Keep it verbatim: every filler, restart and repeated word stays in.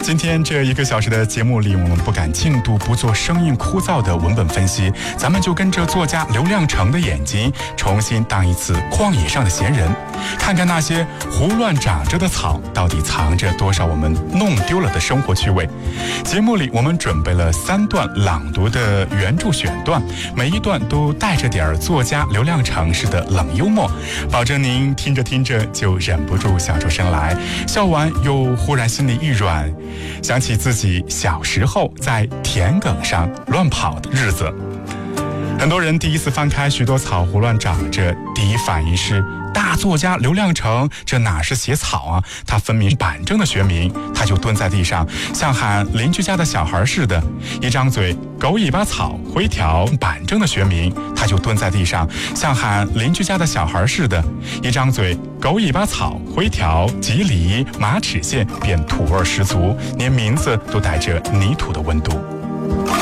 今天这一个小时的节目里，我们不赶进度，不做生硬枯燥的文本分析，咱们就跟着作家刘亮程的眼睛，重新当一次旷野上的闲人，看看那些胡乱长着的草，到底藏着多少我们弄丢了的生活趣味。节目里我们准备了三段朗读的原著选段，每一段都带着点作家刘亮程式的冷幽默，保证您听着听着就忍不住笑出声来，笑完又忽然心里一软，想起自己小时候在田埂上乱跑的日子。很多人第一次翻开许多草胡乱长着，第一反应是大作家刘亮程，这哪是写草啊，他分明板正的学名。他就蹲在地上，像喊邻居家的小孩似的，一张嘴狗尾巴草灰条，板正的学名。他就蹲在地上，像喊邻居家的小孩似的，一张嘴狗尾巴草灰条吉里马齿苋，便土味十足，连名字都带着泥土的温度。